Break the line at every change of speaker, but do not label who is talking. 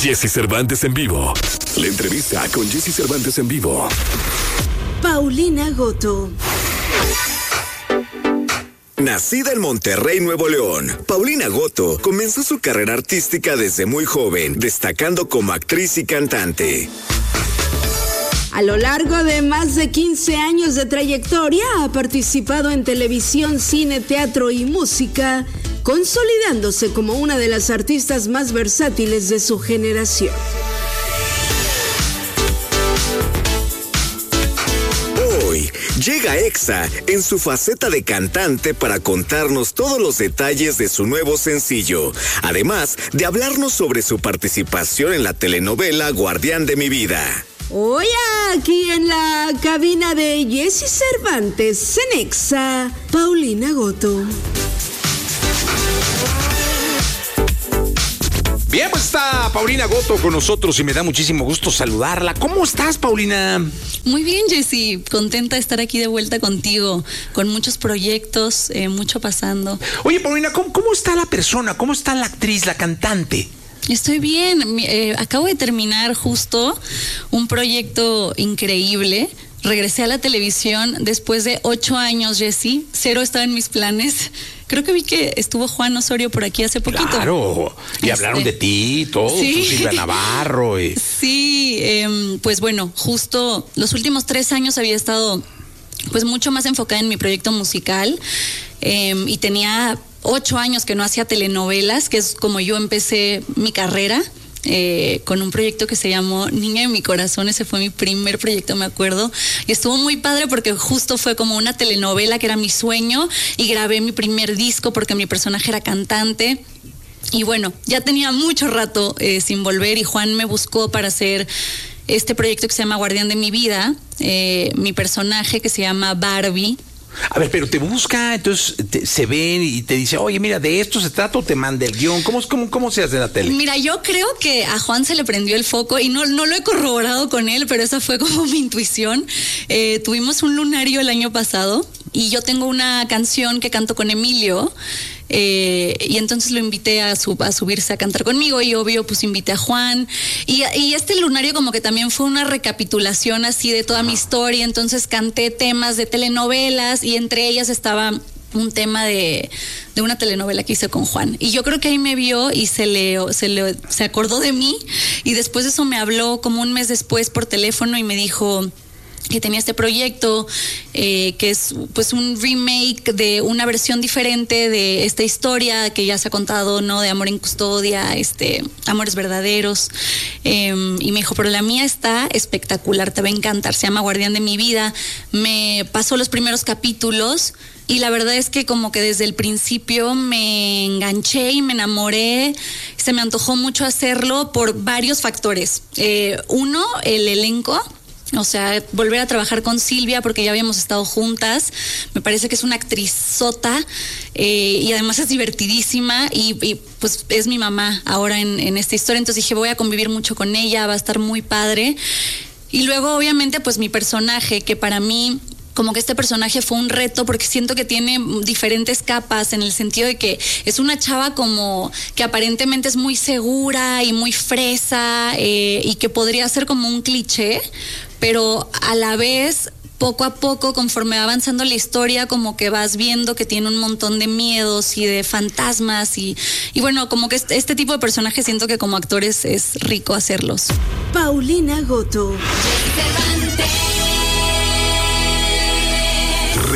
Jessy Cervantes en vivo. La entrevista con Jessy Cervantes en vivo.
Paulina Goto.
Nacida en Monterrey, Nuevo León, Paulina Goto comenzó su carrera artística desde muy joven, destacando como actriz y cantante.
A lo largo de más de 15 años de trayectoria, ha participado en televisión, cine, teatro y música, consolidándose como una de las artistas más versátiles de su generación.
Hoy llega Exa en su faceta de cantante para contarnos todos los detalles de su nuevo sencillo, además de hablarnos sobre su participación en la telenovela Guardián de mi vida.
Hoy aquí en la cabina de Jessy Cervantes en Exa, Paulina Goto.
Bien, pues está Paulina Goto con nosotros y me da muchísimo gusto saludarla. ¿Cómo estás, Paulina?
Muy bien, Jessy. Contenta de estar aquí de vuelta contigo, con muchos proyectos, mucho pasando.
Oye, Paulina, ¿cómo está la persona? ¿Cómo está la actriz, la cantante?
Estoy bien. Acabo de terminar justo un proyecto increíble. Regresé a la televisión después de 8 años, Jessy. 0 estaba en mis planes. Creo que vi que estuvo Juan Osorio por aquí hace poquito.
Claro, y hablaron de ti, todo,
sí.
Silvia Navarro.
Sí, pues bueno, justo los últimos 3 años había estado pues mucho más enfocada en mi proyecto musical y tenía 8 años que no hacía telenovelas, que es como yo empecé mi carrera. Con un proyecto que se llamó Niña de mi Corazón. Ese fue mi primer proyecto, me acuerdo, y estuvo muy padre porque justo fue como una telenovela que era mi sueño, y grabé mi primer disco porque mi personaje era cantante. Y bueno, ya tenía mucho rato sin volver, y Juan me buscó para hacer este proyecto que se llama Guardián de mi vida. Mi personaje, que se llama Barbie.
A ver, pero te busca, entonces se ven y te dice, oye, mira, de esto se trata, o te manda el guión. ¿Cómo se hace en la tele?
Mira, yo creo que a Juan se le prendió el foco y no lo he corroborado con él, pero esa fue como mi intuición. Tuvimos un lunario el año pasado y yo tengo una canción que canto con Emilio. Y entonces lo invité a subirse a cantar conmigo, y obvio pues invité a Juan, y este lunario como que también fue una recapitulación así de toda mi historia. Entonces canté temas de telenovelas, y entre ellas estaba un tema de una telenovela que hice con Juan, y yo creo que ahí me vio y se acordó de mí, y después de eso me habló como un mes después por teléfono y me dijo que tenía este proyecto, que es pues un remake de una versión diferente de esta historia que ya se ha contado, ¿no? De Amor en Custodia, Amores Verdaderos, y me dijo, pero la mía está espectacular, te va a encantar, se llama Guardián de mi vida. Me pasó los primeros capítulos y la verdad es que como que desde el principio me enganché y me enamoré. Se me antojó mucho hacerlo por varios factores. Uno, el elenco. O sea, volver a trabajar con Silvia, porque ya habíamos estado juntas. Me parece que es una actrizota, y además es divertidísima, y pues es mi mamá ahora en esta historia. Entonces dije, voy a convivir mucho con ella, va a estar muy padre. Y luego obviamente pues mi personaje, que para mí como que este personaje fue un reto, porque siento que tiene diferentes capas, en el sentido de que es una chava como que aparentemente es muy segura y muy fresa, y que podría ser como un cliché, pero a la vez poco a poco, conforme va avanzando la historia, como que vas viendo que tiene un montón de miedos y de fantasmas, y bueno, como que este tipo de personajes siento que como actores es rico hacerlos.
Paulina Goto.
Jessy Cervantes.